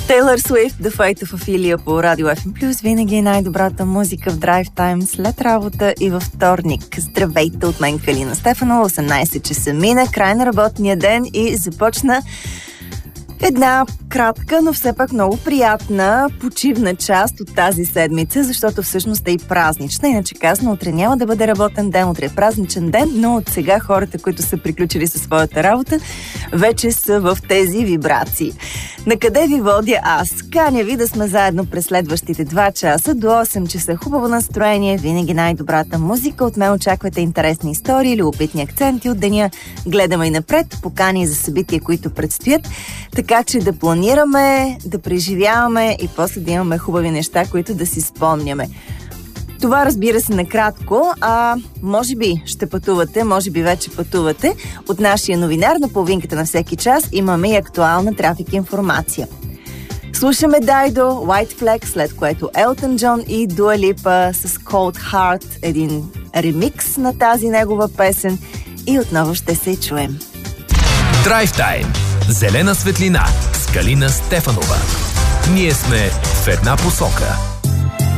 Тейлър Суифт, The Fate of Ophelia по Радио FM+. Винаги е най-добрата музика в драйв тайм след работа и във вторник. Здравейте от мен, Калина Стефанова. 18 часа мина, край на работния ден и започна една кратка, но все пак много приятна почивна част от тази седмица, защото всъщност е и празнична. Иначе казано, утре няма да бъде работен ден, утре е празничен ден, но от сега хората, които са приключили със своята работа, вече са в тези вибрации. Накъде ви водя аз? Каня ви да сме заедно през следващите 2 часа до 8 часа. Хубаво настроение, винаги най-добрата музика. От мен очаквате интересни истории, любопитни акценти от деня. Гледаме и напред, покани за събития, които предстоят. Така че да планираме, да преживяваме и после да имаме хубави неща, които да си спомняме. Това, разбира се, накратко, може би ще пътувате, може би вече пътувате. От нашия новинар на половинката на всеки час имаме и актуална трафик информация. Слушаме Дайдо, White Flag, след което Елтън Джон и Дуа Липа с Cold Heart, един ремикс на тази негова песен и отново ще се чуем. Драйв тайм. Зелена светлина с Калина Стефанова. Ние сме в една посока.